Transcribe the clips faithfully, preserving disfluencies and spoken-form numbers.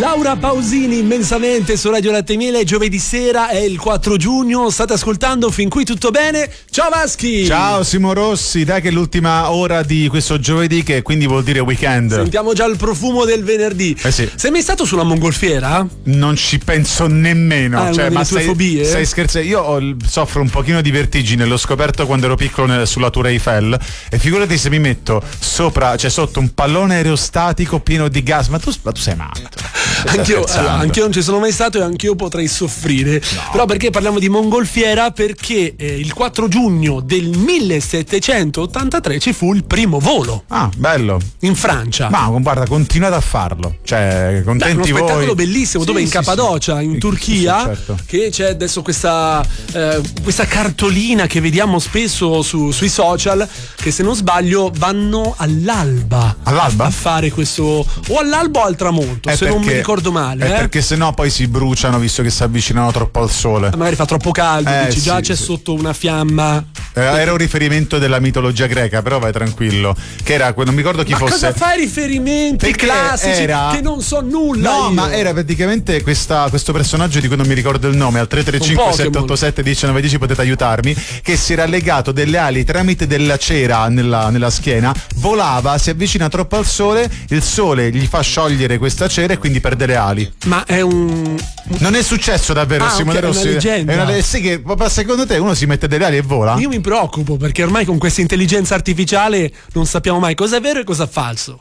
Laura Pausini immensamente su Radio Latte Miele. Giovedì sera è il quattro giugno, state ascoltando Fin qui tutto bene. Ciao Vaschi. Ciao Simo Rossi, dai che è l'ultima ora di questo giovedì, che quindi vuol dire weekend. Sentiamo già il profumo del venerdì. Eh sì. Sei mai stato sulla mongolfiera? Non ci penso nemmeno. Ah, cioè, una ma delle tue stai, fobie? Stai scherzando? Io ho, soffro un pochino di vertigine, l'ho scoperto quando ero piccolo nel, sulla Tour Eiffel, e figurati se mi metto sopra, cioè sotto un pallone aerostatico pieno di gas, ma tu, ma tu sei matto. Anch'io, allora, anch'io non ci sono mai stato e anch'io potrei soffrire. No. Però perché parliamo di mongolfiera? Perché eh, il quattro giugno del millesettecentottantatré ci fu il primo volo. Ah, bello. In Francia. Ma guarda, continuate a farlo. Cioè, contenti voi. È uno spettacolo bellissimo, sì, dove in sì, Cappadocia, sì. in Turchia, sì, certo. Che c'è adesso questa eh, questa cartolina che vediamo spesso su, sui social, che se non sbaglio vanno all'alba. All'alba? A fare questo, o all'alba o al tramonto, è se perché, non mi ricordo male. È eh? perché sennò poi si bruciano, visto che si avvicinano troppo al sole. Magari fa troppo caldo, eh, dici, sì, già c'è sì. sotto una fiamma. Eh, era un riferimento della mitologia greca, però vai tranquillo. Che era, non mi ricordo chi ma fosse. Ma cosa fai riferimenti perché classici era... che non so nulla? No, io. ma era praticamente questa, questo personaggio di cui non mi ricordo il nome, al tre tre cinque sette otto sette uno nove uno zero potete aiutarmi, che si era legato delle ali tramite della cera nella, nella schiena, volava, si avvicina troppo al sole, il sole gli fa sciogliere questa cera e quindi perde le ali. Ma è un... Non è successo davvero, ah, Simone okay, Rossi. È una leggenda. È una, sì, che secondo te uno si mette delle ali e vola? Io mi preoccupo, perché ormai con questa intelligenza artificiale non sappiamo mai cosa è vero e cosa è falso.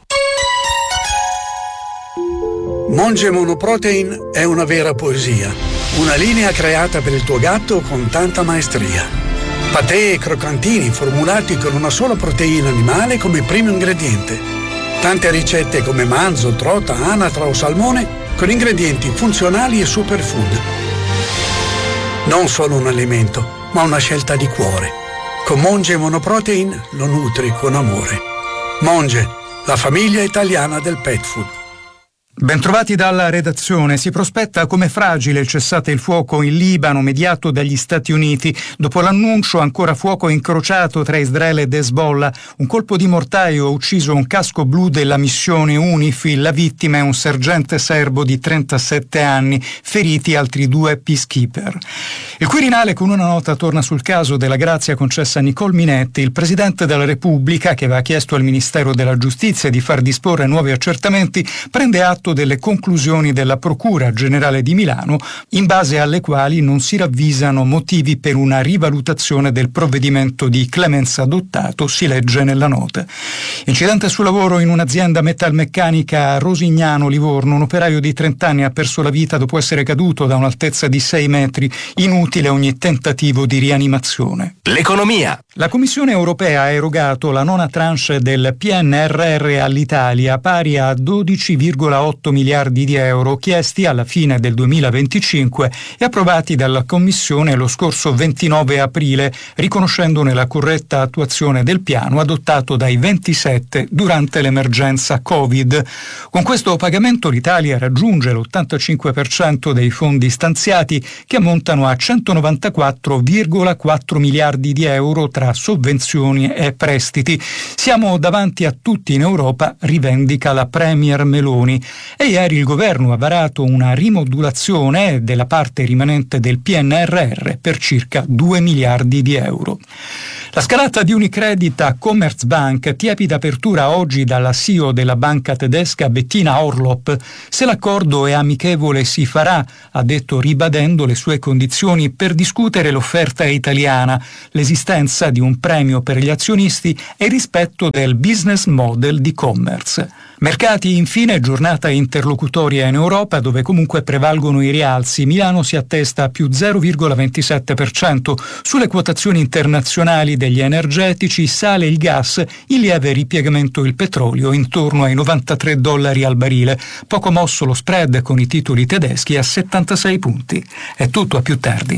Monge Monoprotein è una vera poesia, una linea creata per il tuo gatto con tanta maestria. Patè e croccantini formulati con una sola proteina animale come primo ingrediente. Tante ricette come manzo, trota, anatra o salmone con ingredienti funzionali e superfood. Non solo un alimento, ma una scelta di cuore. Con Monge Monoprotein lo nutri con amore. Monge, la famiglia italiana del pet food. Bentrovati dalla redazione. Si prospetta come fragile il cessate il fuoco in Libano mediato dagli Stati Uniti dopo l'annuncio ancora fuoco incrociato tra Israele ed Hezbollah. Un colpo di mortaio ha ucciso un casco blu della missione UNIFIL. La vittima è un sergente serbo di trentasette anni, feriti altri due peacekeeper. Il Quirinale con una nota torna sul caso della grazia concessa a Nicole Minetti. Il Presidente della Repubblica, che aveva chiesto al Ministero della Giustizia di far disporre nuovi accertamenti, prende atto delle conclusioni della Procura Generale di Milano, in base alle quali non si ravvisano motivi per una rivalutazione del provvedimento di clemenza adottato, si legge nella nota. Incidente sul lavoro in un'azienda metalmeccanica a Rosignano, Livorno. Un operaio di trenta anni ha perso la vita dopo essere caduto da un'altezza di sei metri. Inutile ogni tentativo di rianimazione. L'economia. La Commissione europea ha erogato la nona tranche del P N R R all'Italia, pari a dodici virgola otto miliardi di euro, chiesti alla fine del duemilaventicinque e approvati dalla Commissione lo scorso ventinove aprile, riconoscendone la corretta attuazione del piano adottato dai ventisette durante l'emergenza Covid. Con questo pagamento l'Italia raggiunge l'ottantacinque per cento dei fondi stanziati, che ammontano a centonovantaquattro virgola quattro miliardi di euro tra sovvenzioni e prestiti. Siamo davanti a tutti in Europa, rivendica la Premier Meloni. E ieri il governo ha varato una rimodulazione della parte rimanente del P N R R per circa due miliardi di euro. La scalata di Unicredit a Commerzbank, tiepida apertura oggi dalla C E O della banca tedesca Bettina Orlop. Se l'accordo è amichevole si farà, ha detto, ribadendo le sue condizioni per discutere l'offerta italiana, l'esistenza di un premio per gli azionisti e il rispetto del business model di Commerz. Mercati, infine, giornata interlocutoria in Europa dove comunque prevalgono i rialzi. Milano si attesta a più zero virgola ventisette per cento. Sulle quotazioni internazionali degli energetici sale il gas, in lieve ripiegamento il petrolio intorno ai novantatré dollari al barile. Poco mosso lo spread con i titoli tedeschi a settantasei punti. È tutto, a più tardi.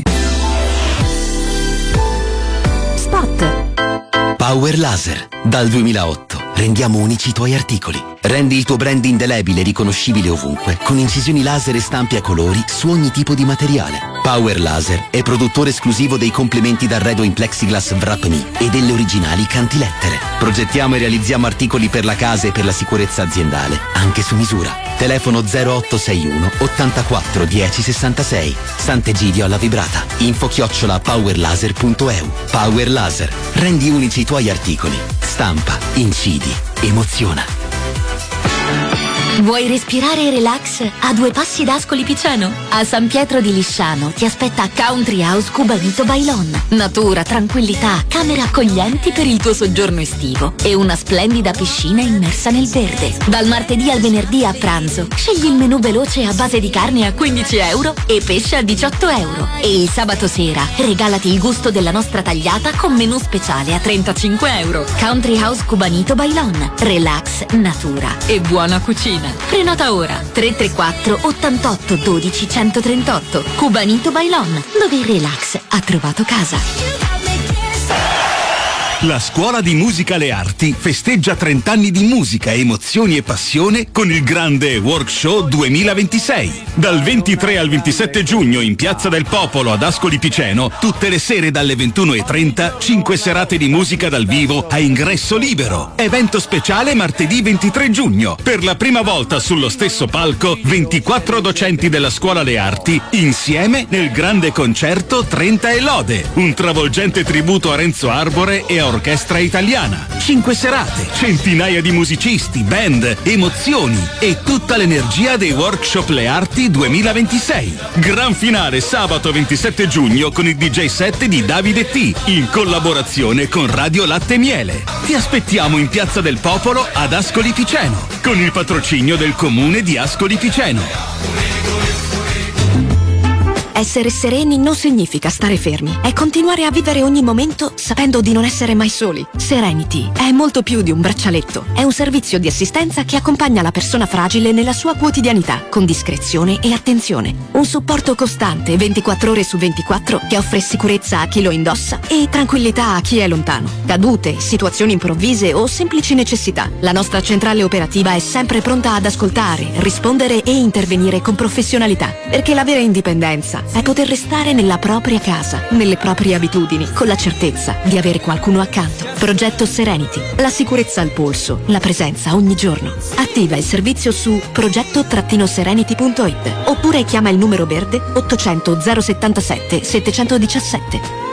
Spot. Power Laser dal duemilaotto. rendiamo unici i tuoi articoli. Rendi il tuo brand indelebile e riconoscibile ovunque, con incisioni laser e stampi a colori su ogni tipo di materiale. Power Laser è produttore esclusivo dei complementi d'arredo in plexiglass Wrap-Me e delle originali cantilettere. Progettiamo e realizziamo articoli per la casa e per la sicurezza aziendale, anche su misura. Telefono zero otto sei uno ottantaquattro dieci sessantasei. Sant'Egidio alla Vibrata. Info chiocciola powerlaser punto e u. Power Laser. Rendi unici i tuoi articoli. Stampa, incidi, emoziona. Vuoi respirare e relax a due passi da Ascoli Piceno? A San Pietro di Lisciano ti aspetta Country House Cubanito Bailon. Natura, tranquillità, camere accoglienti per il tuo soggiorno estivo e una splendida piscina immersa nel verde. Dal martedì al venerdì a pranzo scegli il menù veloce a base di carne a quindici euro e pesce a diciotto euro. E il sabato sera regalati il gusto della nostra tagliata con menù speciale a trentacinque euro. Country House Cubanito Bailon. Relax, natura e buona cucina. Prenota ora tre tre quattro ottantotto dodici centotrentotto. Cubanito Bailon, dove il relax ha trovato casa. La Scuola di Musica Le Arti festeggia trenta anni di musica, emozioni e passione con il grande Workshow duemilaventisei. Dal ventitré al ventisette giugno in Piazza del Popolo ad Ascoli Piceno, tutte le sere dalle ventuno e trenta, cinque serate di musica dal vivo a ingresso libero. Evento speciale martedì ventitré giugno. Per la prima volta sullo stesso palco, ventiquattro docenti della Scuola Le Arti insieme nel grande concerto trenta e lode. Un travolgente tributo a Renzo Arbore e a Orchestra Italiana. Cinque serate, centinaia di musicisti, band, emozioni e tutta l'energia dei Workshop Le Arti duemilaventisei. Gran finale sabato ventisette giugno con il D J set di Davide T in collaborazione con Radio Latte Miele. Ti aspettiamo in Piazza del Popolo ad Ascoli Piceno con il patrocinio del Comune di Ascoli Piceno. Essere sereni non significa stare fermi, è continuare a vivere ogni momento sapendo di non essere mai soli. Serenity è molto più di un braccialetto, è un servizio di assistenza che accompagna la persona fragile nella sua quotidianità, con discrezione e attenzione. Un supporto costante, ventiquattro ore su ventiquattro, che offre sicurezza a chi lo indossa e tranquillità a chi è lontano. Cadute, situazioni improvvise o semplici necessità. La nostra centrale operativa è sempre pronta ad ascoltare, rispondere e intervenire con professionalità, perché la vera indipendenza è poter restare nella propria casa, nelle proprie abitudini, con la certezza di avere qualcuno accanto. Progetto Serenity, la sicurezza al polso, la presenza ogni giorno. Attiva il servizio su progetto serenity punto it oppure chiama il numero verde ottocento zero settantasette settecentodiciassette.